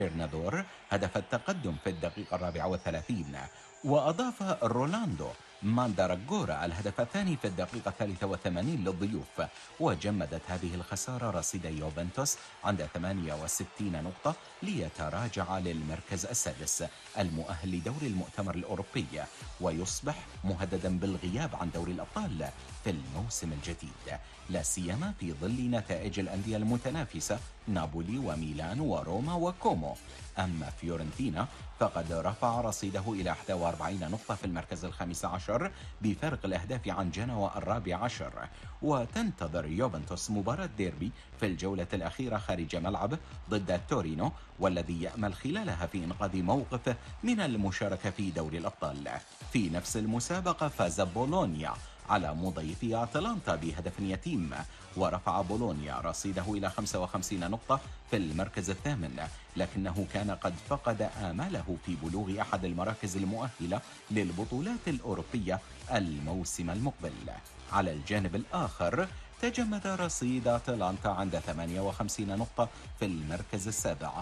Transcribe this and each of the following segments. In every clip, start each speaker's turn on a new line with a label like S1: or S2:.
S1: برنادور هدف التقدم في الدقيقة 34، وأضاف رولاندو مانداراغورا الهدف الثاني في الدقيقة 83 للضيوف. وجمدت هذه الخسارة رصيد يوفنتوس عند 68 نقطة ليتراجع للمركز السادس المؤهل لدور المؤتمر الأوروبي، ويصبح مهددا بالغياب عن دوري الأبطال في الموسم الجديد، لا سيما في ظل نتائج الأندية المتنافسة نابولي وميلان وروما وكومو. أما فيورنتينا فقد رفع رصيده إلى 41 نقطة في المركز الخامس عشر بفارق الأهداف عن جنوة الرابع عشر. وتنتظر يوفنتوس مباراة ديربي في الجولة الأخيرة خارج ملعبه ضد تورينو، والذي يأمل خلالها في إنقاذ موقفه من المشاركة في دوري الأبطال. في نفس المسابقة فاز بولونيا على مضيفي أتلانتا بهدف يتيم، ورفع بولونيا رصيده إلى 55 نقطة في المركز الثامن، لكنه كان قد فقد آماله في بلوغ أحد المراكز المؤهلة للبطولات الأوروبية الموسم المقبل. على الجانب الآخر تجمد رصيد أتلانتا عند 58 نقطة في المركز السابع،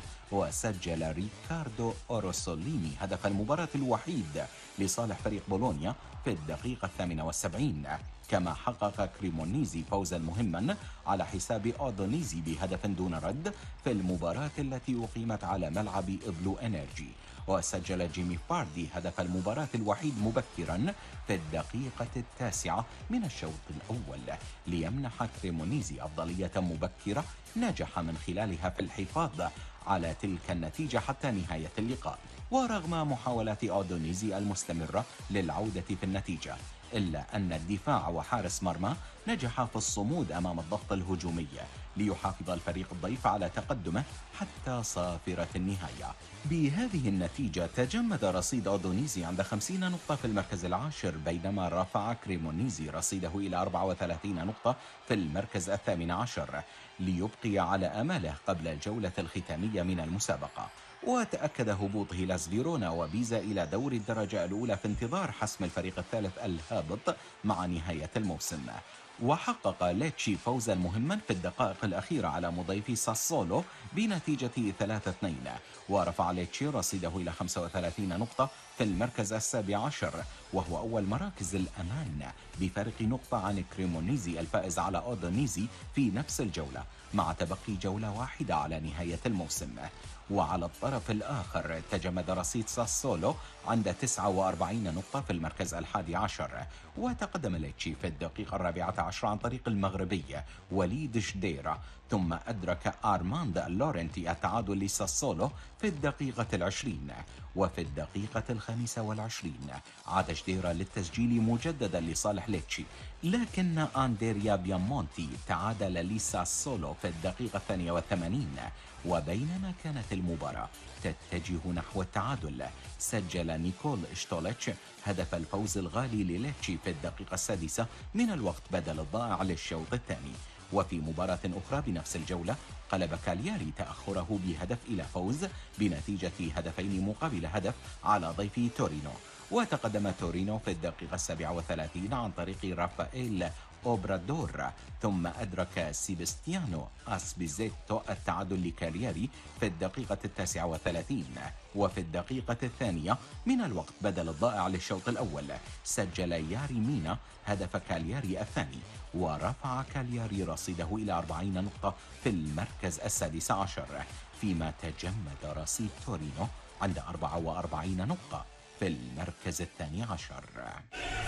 S1: وسجل ريكاردو أوروسوليني هدف المباراة الوحيد لصالح فريق بولونيا في الدقيقة 78. كما حقق كريمونيزي فوزا مهما على حساب أودونيزي بهدف دون رد في المباراة التي أقيمت على ملعب إبلو إنرجي. وسجل جيمي فاردي هدف المباراة الوحيد مبكرا في الدقيقة 9 من الشوط الأول ليمنح كريمونيزي أفضلية مبكرة نجح من خلالها في الحفاظ على تلك النتيجة حتى نهاية اللقاء. ورغم محاولات أودونيزي المستمرة للعودة في النتيجة، إلا أن الدفاع وحارس مرمى نجح في الصمود أمام الضغط الهجومي ليحافظ الفريق الضيف على تقدمه حتى صافرة النهاية. بهذه النتيجة تجمد رصيد أودونيزي عند 50 نقطة في المركز العاشر، بينما رفع كريمونيزي رصيده إلى 34 نقطة في المركز الثامن عشر ليبقي على أماله قبل الجولة الختامية من المسابقة. وتأكد هبوط هيلاس فيرونا وبيزا إلى دور الدرجة الأولى في انتظار حسم الفريق الثالث الهابط مع نهاية الموسم. وحقق ليتشي فوزا مهما في الدقائق الأخيرة على مضيف ساسولو بنتيجة 3-2، ورفع ليتشي رصيده إلى 35 نقطة في المركز السابع عشر، وهو أول مراكز الأمان بفارق نقطة عن كريمونيزي الفائز على أودونيزي في نفس الجولة، مع تبقي جولة واحدة على نهاية الموسم. وعلى الطرف الآخر تجمد رصيد ساسولو عند 49 نقطة في المركز الحادي عشر، وتقدم ليتشي في الدقيقة 14 عن طريق المغربي وليد شديرة، ثم أدرك أرماند لورنتي التعادل لساسولو في الدقيقة 20. وفي الدقيقة 25 عاد شديرة للتسجيل مجددا لصالح ليتشي، لكن أندريا بيامونتي تعادل لساسولو في الدقيقة 82. وبينما كانت المباراة تتجه نحو التعادل، سجل نيكول شتوليتش هدف الفوز الغالي لليتشي في الدقيقة السادسة من الوقت بدل الضائع للشوط الثاني. وفي مباراة أخرى بنفس الجولة قلب كالياري تأخره بهدف إلى فوز بنتيجة هدفين مقابل هدف على ضيف تورينو، وتقدم تورينو في الدقيقة 37 عن طريق رافائيل أوبرادور، ثم أدرك سيبستيانو أسبيزيتو التعادل لكالياري في الدقيقة 39. وفي الدقيقة الثانية من الوقت بدل الضائع للشوط الأول سجل ياري مينا هدف كالياري الثاني، ورفع كالياري رصيده إلى 40 نقطة في المركز السادس عشر، فيما تجمد رصيد تورينو عند 44 نقطة في المركز الثاني عشر.